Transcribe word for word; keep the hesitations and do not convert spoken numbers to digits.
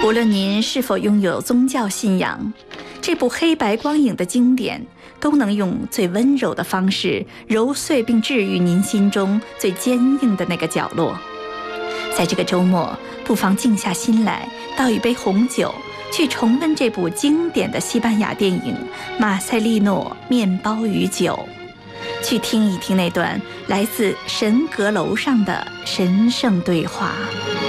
无论您是否拥有宗教信仰，这部黑白光影的经典都能用最温柔的方式揉碎并治愈您心中最坚硬的那个角落。在这个周末，不妨静下心来，倒一杯红酒，去重温这部经典的西班牙电影《马塞利诺面包与酒》，去听一听那段来自神阁楼上的神圣对话。